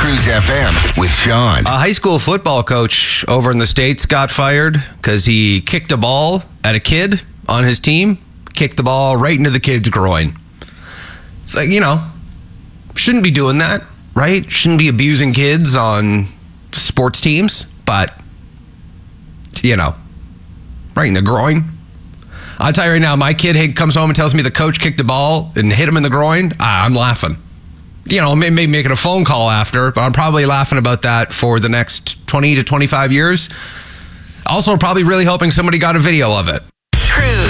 Cruise FM with Sean. A high school football coach over in the States got fired because he kicked a ball at a kid on his team, kicked the ball right into the kid's groin. It's like, shouldn't be doing that, right? Shouldn't be abusing kids on sports teams, but, right in the groin. I'll tell you right now, my kid comes home and tells me the coach kicked a ball and hit him in the groin. I'm laughing. Maybe making a phone call after, but I'm probably laughing about that for the next 20 to 25 years. Also, probably really hoping somebody got a video of it.